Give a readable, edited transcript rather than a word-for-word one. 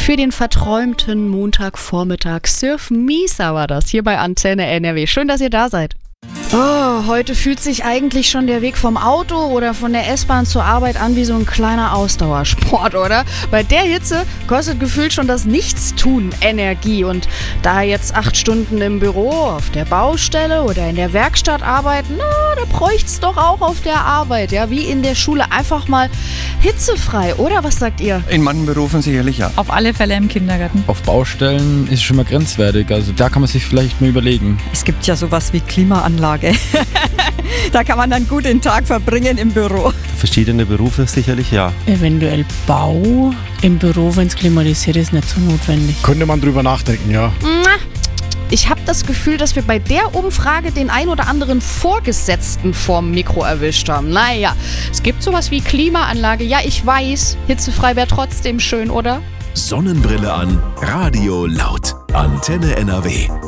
Für den verträumten Montagvormittag. Surf Misa war das hier bei Antenne NRW. Schön, dass ihr da seid. Oh, heute fühlt sich eigentlich schon der Weg vom Auto oder von der S-Bahn zur Arbeit an wie so ein kleiner Ausdauersport, oder? Bei der Hitze kostet gefühlt schon das Nichtstun Energie. Und da jetzt 8 Stunden im Büro, auf der Baustelle oder in der Werkstatt arbeiten, da bräucht's doch auch auf der Arbeit, ja, wie in der Schule, einfach mal hitzefrei, oder? Was sagt ihr? In manchen Berufen sicherlich ja. Auf alle Fälle im Kindergarten. Auf Baustellen ist es schon mal grenzwertig, also da kann man sich vielleicht mal überlegen. Es gibt ja sowas wie Klimaanlage. Da kann man dann gut den Tag verbringen im Büro. Verschiedene Berufe sicherlich ja. Eventuell Bau im Büro, wenn es klimatisiert ist, nicht so notwendig. Könnte man drüber nachdenken, ja. Ich habe das Gefühl, dass wir bei der Umfrage den ein oder anderen Vorgesetzten vorm Mikro erwischt haben. Naja, es gibt sowas wie Klimaanlage. Ja, ich weiß, hitzefrei wäre trotzdem schön, oder? Sonnenbrille an, Radio laut. Antenne NRW.